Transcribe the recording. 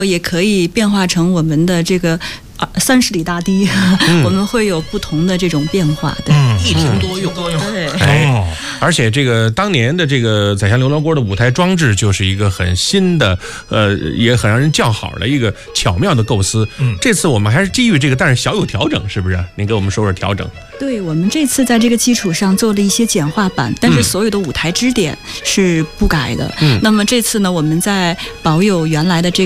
也可以变化成我们的这个30里大堤，我们会有不同的这种变化，对， 一庭多用， 对， 而且这个当年的这个宰相刘罗锅的舞台装置就是一个很新的，也很让人叫好的一个巧妙的构思。这次我们还是基于这个，但是小有调整，是不是？您给我们说说调整。 对，我们这次在这个基础上做了一些简化版，但是所有的舞台支点是不改的。那么这次呢，我们在保有原来的这个